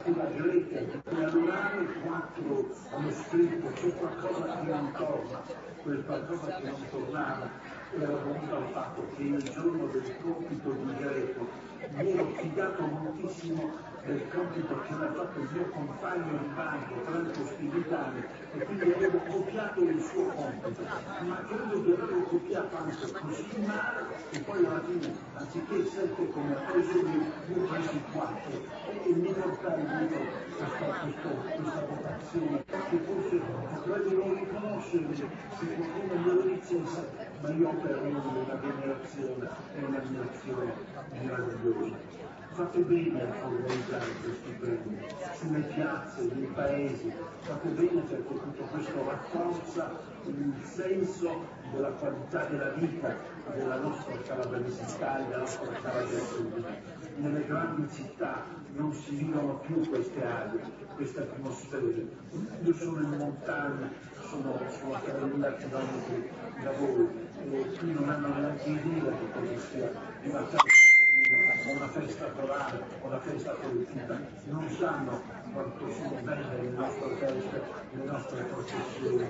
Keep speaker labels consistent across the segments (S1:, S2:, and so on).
S1: la greca, la lunare, 4 hanno scritto c'è qualcosa che non torna, quel qualcosa che non tornava era dovuto al fatto che il giorno del compito di greco mi ero fidato moltissimo del compito che aveva fatto il mio compagno di banco, Franco Spiritani, e quindi avevo copiato il suo compito, ma credo di averlo copiato anche così male che poi alla fine, anziché 7 come ha preso lui, io ho preso 4 e mi portai dietro questa votazione che forse potrebbe non riconoscere se qualcuno me lo dicesse, ma io per lui una venerazione e un'ammirazione meravigliosa. Fate bene a organizzare questi premi sulle piazze, nei paesi, fate bene perché tutto questo rafforza il senso della qualità della vita della nostra calabrese e della nostra Calabria. Nelle grandi città non si vivono più queste aree, queste atmosfere. Io sono in montagna, sono a 3.000 km da voi e qui non hanno neanche idea di cosa sia una festa corale, una festa politica, non sanno quanto sono belle le nostre feste, le nostre processioni,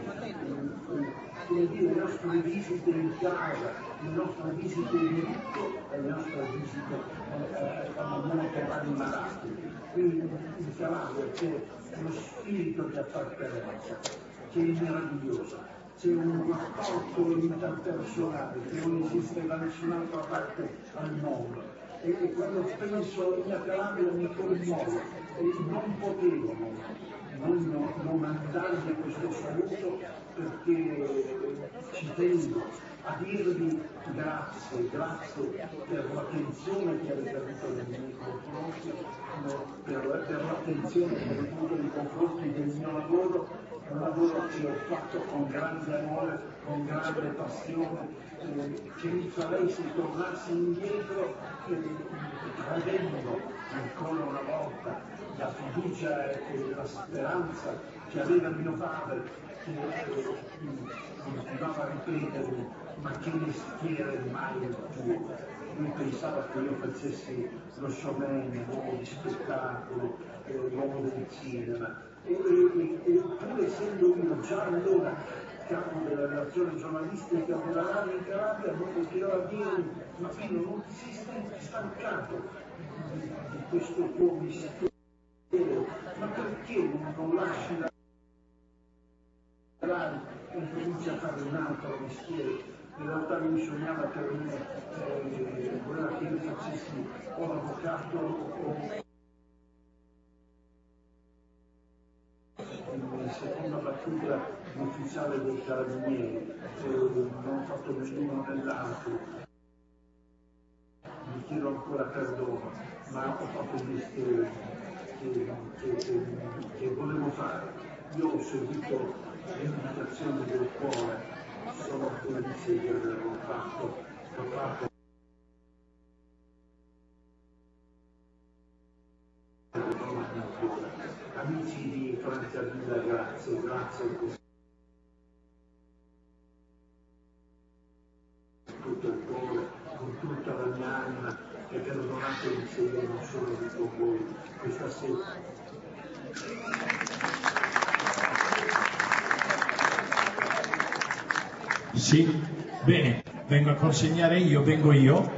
S1: come dire, le nostre visite in casa, le nostre visite in rito e le nostre visite a monotomani malati. Qui in Calabria c'è uno spirito di appartenenza che è meraviglioso. C'è un rapporto interpersonale che non esiste da nessun'altra parte al mondo. E quando penso alla mia Calabria mi commuovo e non potevo non mandarvi questo saluto perché ci tengo a dirvi grazie per l'attenzione che avete avuto nei miei confronti, per l'attenzione che avete avuto nei confronti del mio lavoro, un lavoro che ho fatto con grande amore, con grande passione, che mi farei se tornassi indietro credendo ancora una volta la fiducia e la speranza che aveva mio padre, che continuava a ripetermi, ma che mestiere mai il tuo? Lui pensava che io facessi lo showman, l'uomo di spettacolo, l'uomo del cinema, pur essendo io già allora capo della relazione giornalistica della radio in Calabria, non continuava a dirmi, ma figlio non ti sei stancato di questo tuo mestiere, ma perché non lasci la radio e cominci a fare un altro mestiere? In realtà lui sognava per me, voleva che io facessi o l'avvocato o in seconda battuta l'ufficiale dei carabinieri, non ho fatto nessuno nell'altro, mi chiedo ancora perdono, ma ho fatto il mestiere che volevo fare. Io ho seguito l'indicazione del cuore, sono felice di averlo fatto, l'ho fatto amici di Francavilla, grazie per tutto il cuore, con tutta la mia anima e perdonatemi se io non sono di con voi questa sera.
S2: Sì, bene, vengo a consegnare io, vengo io.